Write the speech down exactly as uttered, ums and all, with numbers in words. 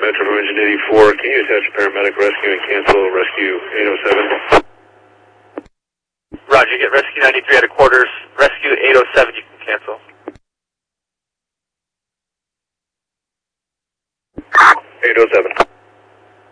Metro from Engine eighty-four. Can you attach a paramedic rescue and cancel rescue eight oh seven? Roger, get rescue ninety-three out of quarters. Rescue eight oh seven, you can cancel. eight oh seven.